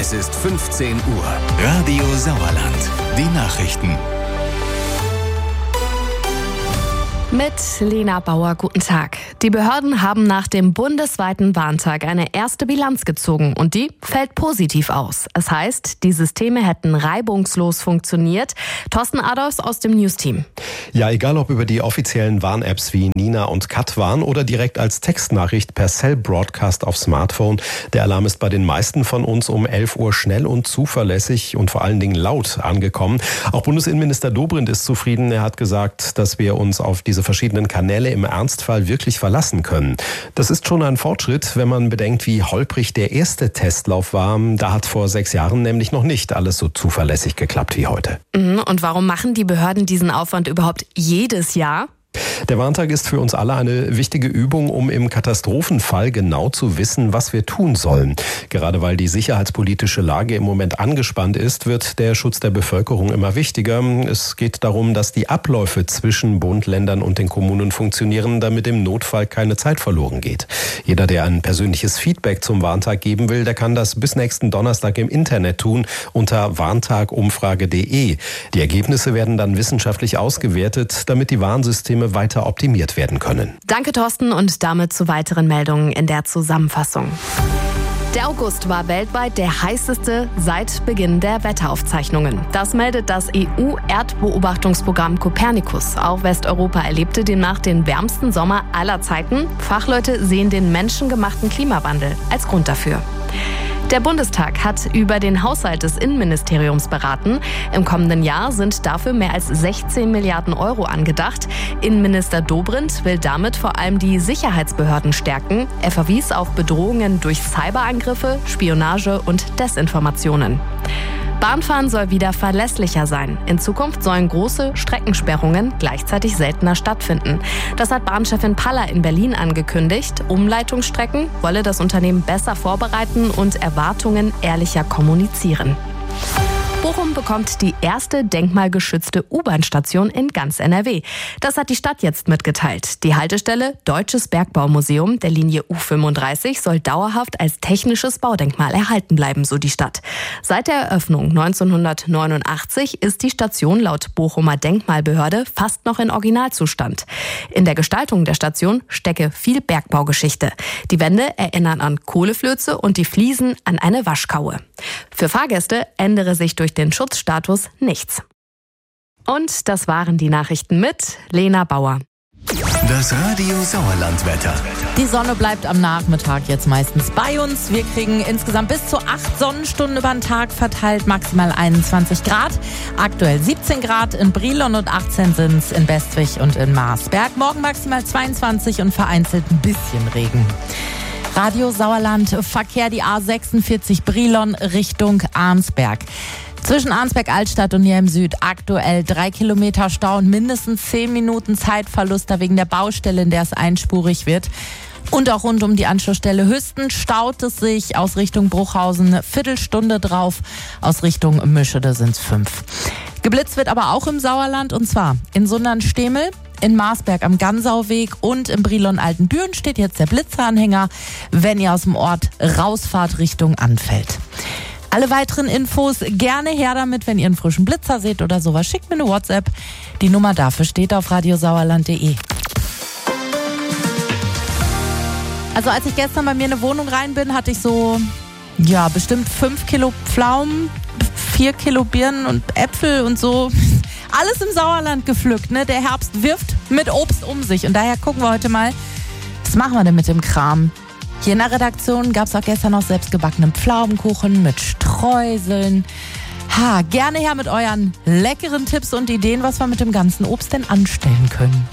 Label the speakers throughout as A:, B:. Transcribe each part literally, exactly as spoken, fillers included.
A: Es ist fünfzehn Uhr. Radio Sauerland. Die Nachrichten.
B: Mit Lena Bauer, guten Tag. Die Behörden haben nach dem bundesweiten Warntag eine erste Bilanz gezogen und die fällt positiv aus. Es heißt, die Systeme hätten reibungslos funktioniert. Thorsten Adolfs aus dem News-Team.
C: Ja, egal ob über die offiziellen Warn-Apps wie Nina und Katwarn oder direkt als Textnachricht per Cell-Broadcast auf Smartphone, der Alarm ist bei den meisten von uns um elf Uhr schnell und zuverlässig und vor allen Dingen laut angekommen. Auch Bundesinnenminister Dobrindt ist zufrieden. Er hat gesagt, dass wir uns auf diese verschiedenen Kanäle im Ernstfall wirklich verlassen können. Das ist schon ein Fortschritt, wenn man bedenkt, wie holprig der erste Testlauf war. Da hat vor sechs Jahren nämlich noch nicht alles so zuverlässig geklappt wie heute.
B: Und warum machen die Behörden diesen Aufwand überhaupt jedes Jahr?
C: Der Warntag ist für uns alle eine wichtige Übung, um im Katastrophenfall genau zu wissen, was wir tun sollen. Gerade weil die sicherheitspolitische Lage im Moment angespannt ist, wird der Schutz der Bevölkerung immer wichtiger. Es geht darum, dass die Abläufe zwischen Bund, Ländern und den Kommunen funktionieren, damit im Notfall keine Zeit verloren geht. Jeder, der ein persönliches Feedback zum Warntag geben will, der kann das bis nächsten Donnerstag im Internet tun unter warntagumfrage punkt de. Die Ergebnisse werden dann wissenschaftlich ausgewertet, damit die Warnsysteme weiter optimiert werden können.
B: Danke, Thorsten, und damit zu weiteren Meldungen in der Zusammenfassung. Der August war weltweit der heißeste seit Beginn der Wetteraufzeichnungen. Das meldet das E U-Erdbeobachtungsprogramm Copernicus. Auch Westeuropa erlebte demnach den wärmsten Sommer aller Zeiten. Fachleute sehen den menschengemachten Klimawandel als Grund dafür. Der Bundestag hat über den Haushalt des Innenministeriums beraten. Im kommenden Jahr sind dafür mehr als sechzehn Milliarden Euro angedacht. Innenminister Dobrindt will damit vor allem die Sicherheitsbehörden stärken. Er verwies auf Bedrohungen durch Cyberangriffe, Spionage und Desinformationen. Bahnfahren soll wieder verlässlicher sein. In Zukunft sollen große Streckensperrungen gleichzeitig seltener stattfinden. Das hat Bahnchefin Paller in Berlin angekündigt. Umleitungsstrecken wolle das Unternehmen besser vorbereiten und Erwartungen ehrlicher kommunizieren. Bochum bekommt die erste denkmalgeschützte U-Bahn-Station in ganz N R W. Das hat die Stadt jetzt mitgeteilt. Die Haltestelle Deutsches Bergbaumuseum der Linie U fünfunddreißig soll dauerhaft als technisches Baudenkmal erhalten bleiben, so die Stadt. Seit der Eröffnung neunzehnhundertneunundachtzig ist die Station laut Bochumer Denkmalbehörde fast noch in Originalzustand. In der Gestaltung der Station stecke viel Bergbaugeschichte. Die Wände erinnern an Kohleflöze und die Fliesen an eine Waschkaue. Für Fahrgäste ändere sich durch den Schutzstatus nichts. Und das waren die Nachrichten mit Lena Bauer.
A: Das Radio Sauerland-Wetter.
D: Die Sonne bleibt am Nachmittag jetzt meistens bei uns. Wir kriegen insgesamt bis zu acht Sonnenstunden über den Tag verteilt, maximal einundzwanzig Grad. Aktuell siebzehn Grad in Brilon und achtzehn sind es in Bestwig und in Marsberg. Morgen maximal zweiundzwanzig und vereinzelt ein bisschen Regen. Radio Sauerland, Verkehr die A sechsundvierzig Brilon Richtung Arnsberg. Zwischen Arnsberg-Altstadt und Nierheim Süd aktuell drei Kilometer Stau und mindestens zehn Minuten Zeitverlust da wegen der Baustelle, in der es einspurig wird. Und auch rund um die Anschlussstelle Hüsten staut es sich aus Richtung Bruchhausen eine Viertelstunde drauf, aus Richtung Mischede sind es fünf. Geblitzt wird aber auch im Sauerland und zwar in Sundern-Stemel, in Marsberg am Gansauweg und im Brilon-Altenbüren steht jetzt der Blitzeranhänger, wenn ihr aus dem Ort rausfahrt Richtung Anfeld. Alle weiteren Infos gerne her damit, wenn ihr einen frischen Blitzer seht oder sowas. Schickt mir eine WhatsApp. Die Nummer dafür steht auf radiosauerland punkt de. Also als ich gestern bei mir in eine Wohnung rein bin, hatte ich so, ja, bestimmt fünf Kilo Pflaumen, vier Kilo Birnen und Äpfel und so. Alles im Sauerland gepflückt, ne? Der Herbst wirft mit Obst um sich. Und daher gucken wir heute mal, was machen wir denn mit dem Kram? Hier in der Redaktion gab es auch gestern noch selbstgebackenen Pflaumenkuchen mit Streuseln. Ha, gerne her mit euren leckeren Tipps und Ideen, was wir mit dem ganzen Obst denn anstellen können.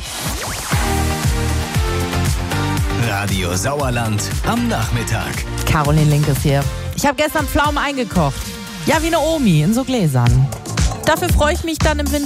A: Radio Sauerland am Nachmittag.
D: Caroline Link ist hier. Ich habe gestern Pflaumen eingekocht. Ja, wie eine Omi in so Gläsern. Dafür freue ich mich dann im Winter.